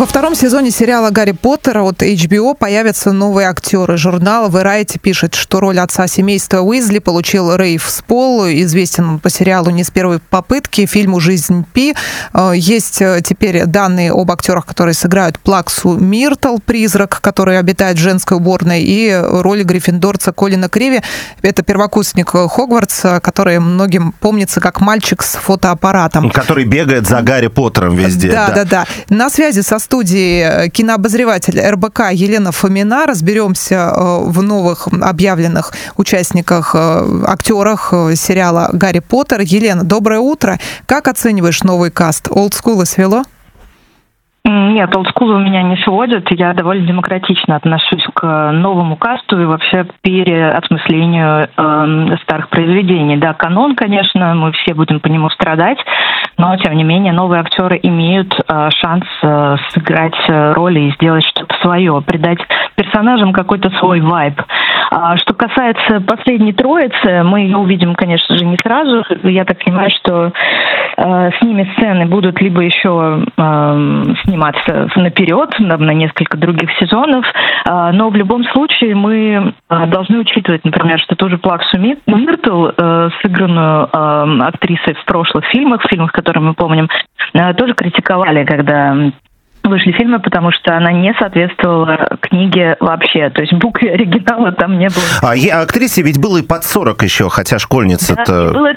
Во втором сезоне сериала «Гарри Поттера» от HBO появятся новые актеры. Журнал Variety пишет, что роль отца семейства Уизли получил Рейф Спол. Известен он по сериалу не с первой попытки, фильму «Жизнь Пи». Есть теперь данные об актерах, которые сыграют Плаксу Миртл, призрак, который обитает в женской уборной, и роль гриффиндорца Колина Криви. Это первокурсник Хогвартса, который многим помнится как мальчик с фотоаппаратом. Который бегает за Гарри Поттером везде. Да. На связи со студией кинообозреватель РБК Елена Фомина. Разберемся в новых объявленных участниках, актерах сериала «Гарри Поттер». Елена, доброе утро. Как оцениваешь новый каст? Олдскула свело? Нет, олдскул у меня не сводит. Я довольно демократично отношусь к новому касту и вообще к переосмыслению старых произведений. Да, канон, конечно, мы все будем по нему страдать, но, тем не менее, новые актеры имеют шанс сыграть роли и сделать что-то свое, придать персонажам какой-то свой вайб. Что касается последней троицы, мы ее увидим, конечно же, не сразу. Я так понимаю, что с ними сцены будут либо еще сниматься наперед, на несколько других сезонов, но в любом случае мы должны учитывать, например, что ту же Плаксу Миртл, сыгранную актрисой в прошлых фильмах, которые мы помним, тоже критиковали, когда вышли фильмы, потому что она не соответствовала книге вообще. То есть букве оригинала там не было. А актрисе ведь было и под 40 еще, хотя школьница-то... Да, было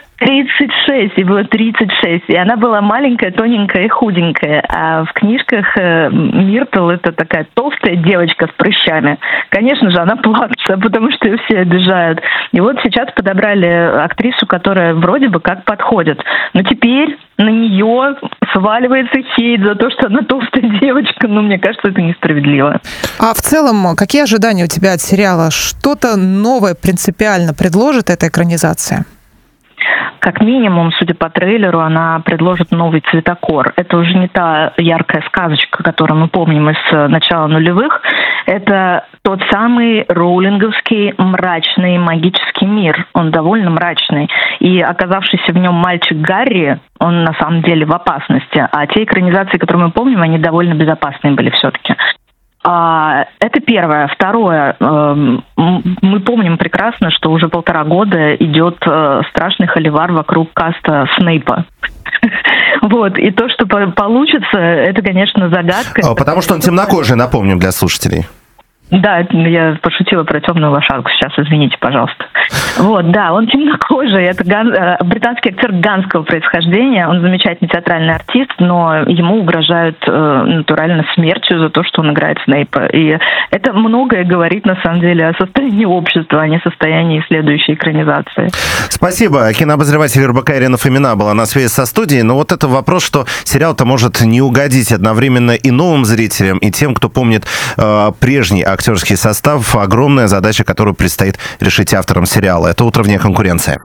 36, и она была маленькая, тоненькая и худенькая. А в книжках Миртл это такая толстая девочка с прыщами. Конечно же, она плакса, потому что ее все обижают. И вот сейчас подобрали актрису, которая вроде бы как подходит. Но теперь на нее сваливается хейт за то, что она толстая девочка. Но мне кажется, это несправедливо. А в целом, какие ожидания у тебя от сериала? Что-то новое принципиально предложит эта экранизация? Как минимум, судя по трейлеру, она предложит новый цветокор. Это уже не та яркая сказочка, которую мы помним из начала нулевых. Это тот самый роулинговский мрачный магический мир. Он довольно мрачный. И оказавшийся в нем мальчик Гарри, он на самом деле в опасности. А те экранизации, которые мы помним, они довольно безопасные были все-таки. Это первое. Второе. Мы помним прекрасно, что уже 1,5 года идет страшный холивар вокруг каста Снейпа. Вот. И то, что получится, это, конечно, загадка. Потому что он темнокожий, напомним, для слушателей. Да, я пошутила про темную лошадку сейчас, извините, пожалуйста. Вот, да, он темнокожий, это британский актер ганского происхождения, он замечательный театральный артист, но ему угрожают натурально смертью за то, что он играет Снейпа. И это многое говорит, на самом деле, о состоянии общества, а не состоянии следующей экранизации. Спасибо. Кинообозреватель РБК Елена Фомина была на связи со студией, но вот это вопрос, что сериал-то может не угодить одновременно и новым зрителям, и тем, кто помнит прежний актерский состав, огромная задача, которую предстоит решить авторам сериала. Это «Утро вне конкуренции».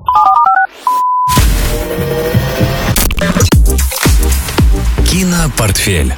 Кинопортфель.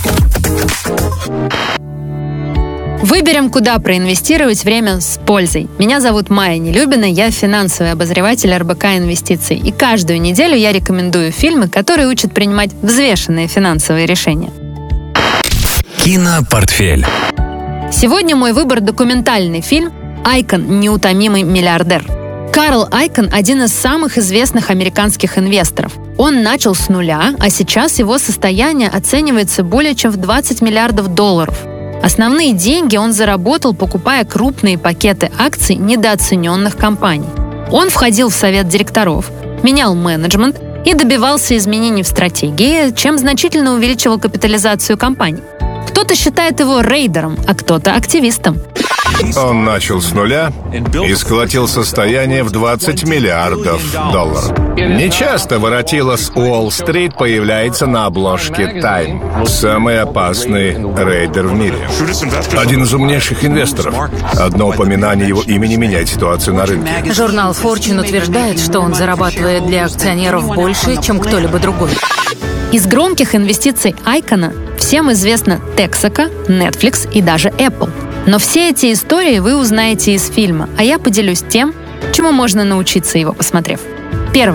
Выберем, куда проинвестировать время с пользой. Меня зовут Майя Нелюбина, я финансовый обозреватель РБК Инвестиций. И каждую неделю я рекомендую фильмы, которые учат принимать взвешенные финансовые решения. Кинопортфель. Сегодня мой выбор — документальный фильм «Айкон. Неутомимый миллиардер». Карл Айкон – один из самых известных американских инвесторов. Он начал с нуля, а сейчас его состояние оценивается более чем в $20 миллиардов. Основные деньги он заработал, покупая крупные пакеты акций недооцененных компаний. Он входил в совет директоров, менял менеджмент и добивался изменений в стратегии, чем значительно увеличивал капитализацию компаний. Кто-то считает его рейдером, а кто-то активистом. Он начал с нуля и сколотил состояние в $20 миллиардов. Нечасто воротило с Уолл-стрит появляется на обложке Time. Самый опасный рейдер в мире. Один из умнейших инвесторов. Одно упоминание его имени меняет ситуацию на рынке. Журнал Fortune утверждает, что он зарабатывает для акционеров больше, чем кто-либо другой. Из громких инвестиций Айкона всем известна Texaco, Netflix и даже Apple. Но все эти истории вы узнаете из фильма, а я поделюсь тем, чему можно научиться, его посмотрев. Первое.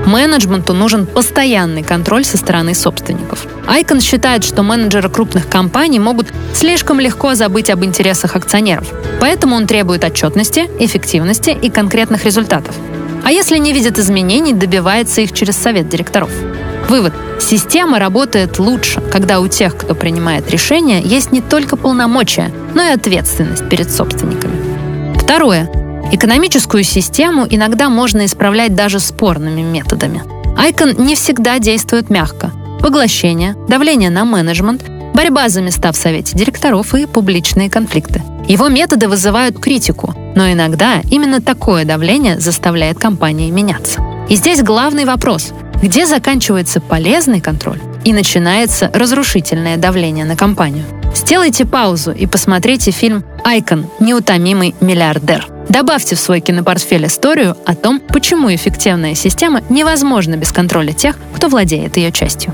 Менеджменту нужен постоянный контроль со стороны собственников. Айкон считает, что менеджеры крупных компаний могут слишком легко забыть об интересах акционеров. Поэтому он требует отчетности, эффективности и конкретных результатов. А если не видит изменений, добивается их через совет директоров. Вывод. Система работает лучше, когда у тех, кто принимает решения, есть не только полномочия, но и ответственность перед собственниками. Второе. Экономическую систему иногда можно исправлять даже спорными методами. Айкон не всегда действует мягко. Поглощение, давление на менеджмент, борьба за места в совете директоров и публичные конфликты. Его методы вызывают критику, но иногда именно такое давление заставляет компании меняться. И здесь главный вопрос – где заканчивается полезный контроль и начинается разрушительное давление на компанию? Сделайте паузу и посмотрите фильм «Айкон. Неутомимый миллиардер». Добавьте в свой кинопортфель историю о том, почему эффективная система невозможна без контроля тех, кто владеет ее частью.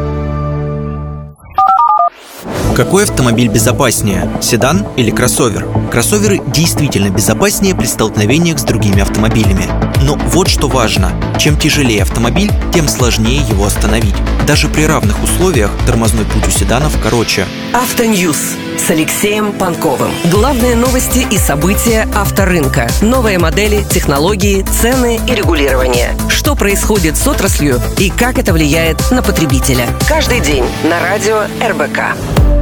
Какой автомобиль безопаснее – седан или кроссовер? Кроссоверы действительно безопаснее при столкновениях с другими автомобилями. Но вот что важно – чем тяжелее автомобиль, тем сложнее его остановить. Даже при равных условиях тормозной путь у седанов короче. Автоньюз с Алексеем Панковым. Главные новости и события авторынка. Новые модели, технологии, цены и регулирование. Что происходит с отраслью и как это влияет на потребителя. Каждый день на радио РБК.